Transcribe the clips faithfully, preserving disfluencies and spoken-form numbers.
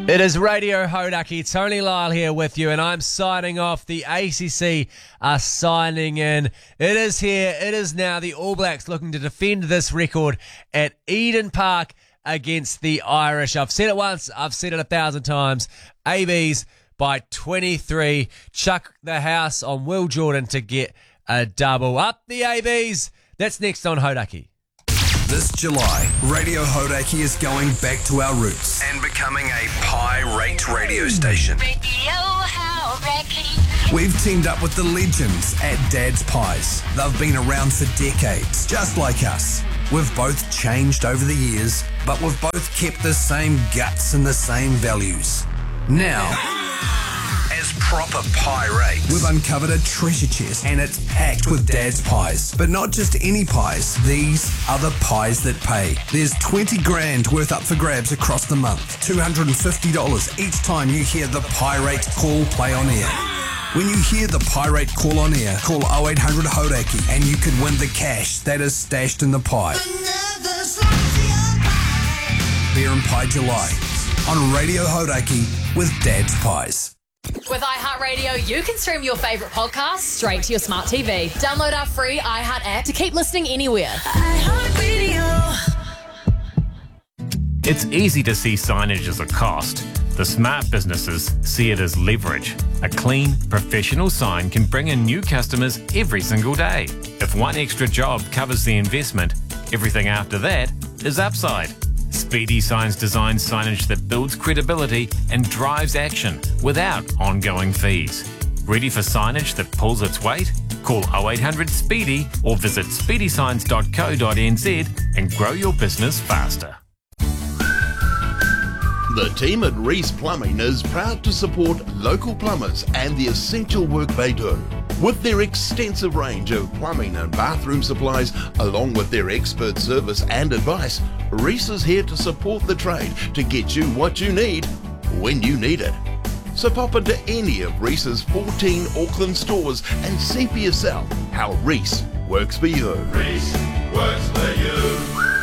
It is Radio Hodaki. Tony Lyle here with you, and I'm signing off. The A C C are signing in. It is here. It is now. The All Blacks looking to defend this record at Eden Park against the Irish. I've said it once. I've said it a thousand times. A Bs by twenty-three. Chuck the house on Will Jordan to get a double. Up the A Bs. That's next on Hodaki. This July, Radio Hodaki is going back to our roots and becoming a pie-rate radio station. Radio Hodaki. We've teamed up with the legends at Dad's Pies. They've been around for decades, just like us. We've both changed over the years, but we've both kept the same guts and the same values. Now, as proper pie-rate, we've uncovered a treasure chest and it's packed with Dad's Pies. But not just any pies, these are the pies that pay. There's twenty grand worth up for grabs across the month, two hundred fifty dollars each time you hear the pie-rate call play on air. When you hear the pie-rate call on air, call oh eight hundred Hodaki and you could win the cash that is stashed in the pie. Beer and Pie July on Radio Hodaki with Dad's Pies. With iHeartRadio, you can stream your favourite podcasts straight to your smart T V. Download our free iHeart app to keep listening anywhere. iHeartRadio. It's easy to see signage as a cost. The smart businesses see it as leverage. A clean, professional sign can bring in new customers every single day. If one extra job covers the investment, everything after that is upside. Speedy Signs designs signage that builds credibility and drives action without ongoing fees. Ready for signage that pulls its weight? Call oh eight hundred SPEEDY or visit speedy signs dot co dot n z and grow your business faster. The team at Reese Plumbing is proud to support local plumbers and the essential work they do. With their extensive range of plumbing and bathroom supplies, along with their expert service and advice, Reese is here to support the trade to get you what you need when you need it. So pop into any of Reese's fourteen Auckland stores and see for yourself how Reese works for you. Reese works for you.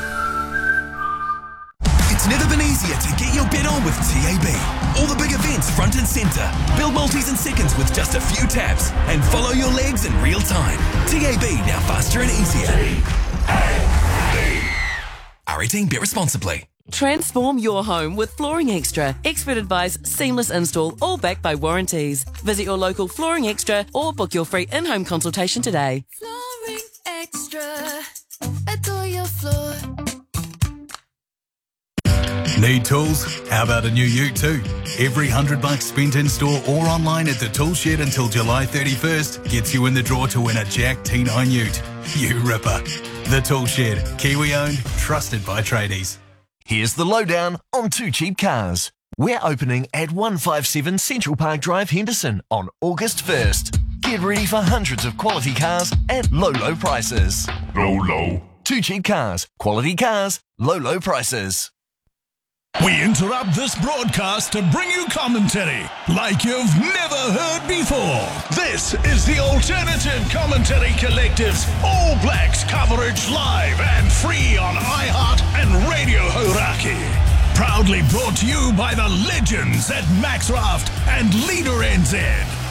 It's never been easier to get your bet on with T A B. All the big events front and centre. Build multis in seconds with just a few taps and follow your legs in real time. T A B, now faster and easier. R eighteen, bet responsibly. Transform your home with Flooring Extra. Expert advice, seamless install, all backed by warranties. Visit your local Flooring Extra or book your free in-home consultation today. Flooring Extra. Adore your floor. Need tools? How about a new ute too? Every hundred bucks spent in store or online at the Tool Shed until July thirty-first gets you in the draw to win a Jack T nine ute. You ripper. The Tool Shed, Kiwi owned, trusted by tradies. Here's the lowdown on Two Cheap Cars. We're opening at one fifty-seven Central Park Drive, Henderson on August first. Get ready for hundreds of quality cars at low, low prices. Low, low. Two Cheap Cars, quality cars, low, low prices. We interrupt this broadcast to bring you commentary like you've never heard before. This is the Alternative Commentary Collective's All Blacks coverage live and free on iHeart and Radio Hodaki. Proudly brought to you by the legends at Maxraft and Leader N Z.